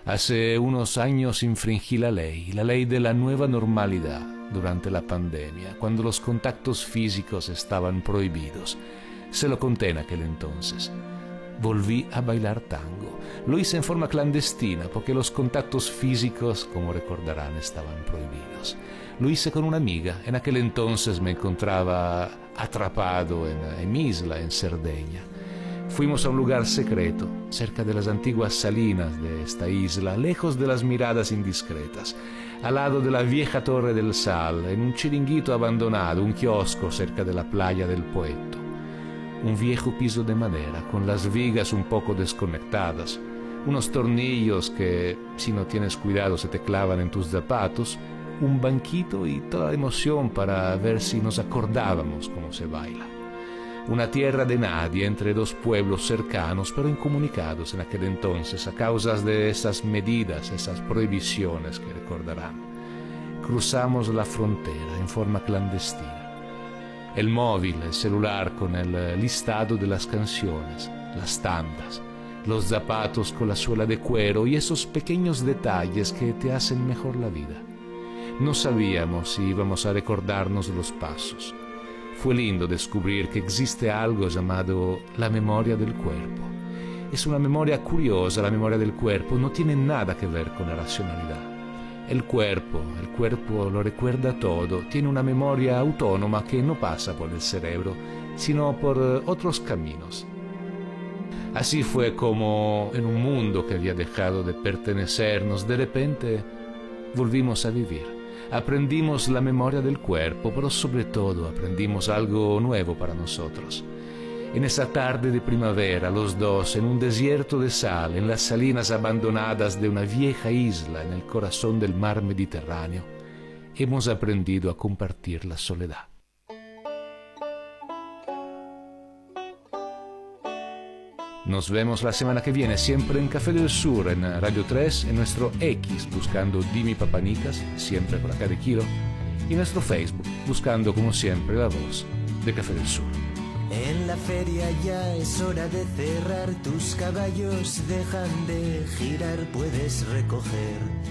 Hace unos años infringí la ley de la nueva normalidad durante la pandemia, cuando los contactos físicos estaban prohibidos. Se lo conté en aquel entonces. Volví a bailar tango. Lo hice en forma clandestina porque los contactos físicos, como recordarán, estaban prohibidos. Lo hice con una amiga. En aquel entonces me encontraba atrapado en mi isla, en Cerdeña. Fuimos a un lugar secreto, cerca de las antiguas salinas de esta isla, lejos de las miradas indiscretas, al lado de la vieja Torre del Sal, en un chiringuito abandonado, un kiosco cerca de la playa del Poetto. Un viejo piso de madera con las vigas un poco desconectadas, unos tornillos que, si no tienes cuidado, se te clavan en tus zapatos, un banquito y toda la emoción para ver si nos acordábamos cómo se baila. Una tierra de nadie entre dos pueblos cercanos pero incomunicados en aquel entonces a causa de esas medidas, esas prohibiciones que recordarán. Cruzamos la frontera en forma clandestina. El móvil, el celular con el listado de las canciones, las tandas, los zapatos con la suela de cuero y esos pequeños detalles que te hacen mejor la vida. No sabíamos si íbamos a recordarnos los pasos. Fue lindo descubrir que existe algo llamado la memoria del cuerpo. Es una memoria curiosa, la memoria del cuerpo, no tiene nada que ver con la racionalidad. El cuerpo lo recuerda todo, tiene una memoria autónoma que no pasa por el cerebro, sino por otros caminos. Así fue como en un mundo que había dejado de pertenecernos, de repente volvimos a vivir. Aprendimos la memoria del cuerpo, pero sobre todo aprendimos algo nuevo para nosotros. En esa tarde de primavera, los dos, en un desierto de sal, en las salinas abandonadas de una vieja isla en el corazón del mar Mediterráneo, hemos aprendido a compartir la soledad. Nos vemos la semana que viene, siempre en Café del Sur, en Radio 3, en nuestro X, buscando Dimi Papanicas, siempre por acá de Kilo, y nuestro Facebook, buscando como siempre la voz de Café del Sur. En la feria ya es hora de cerrar, tus caballos dejan de girar, puedes recoger